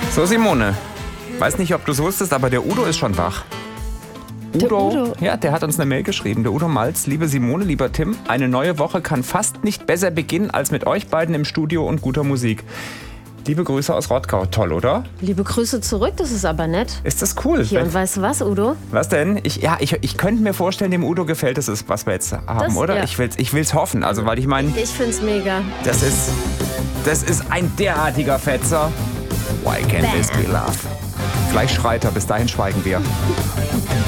So, Simone, weiß nicht, ob du es wusstest, aber der Udo ist schon wach. Udo, ja, der hat uns eine Mail geschrieben. Der Udo Malz: Liebe Simone, lieber Tim, eine neue Woche kann fast nicht besser beginnen als mit euch beiden im Studio und guter Musik. Liebe Grüße aus Rottgau. Toll, oder? Liebe Grüße zurück, das ist aber nett. Ist das cool? Hier, und weißt du was, Udo? Was denn? Ich könnte mir vorstellen, dem Udo gefällt es, was wir jetzt haben, Das, oder? ja. Ich will's hoffen. Also, weil ich meine, Ich find's mega. das ist ein derartiger Fetzer. Why can't this be love? Gleich schreit er, bis dahin schweigen wir.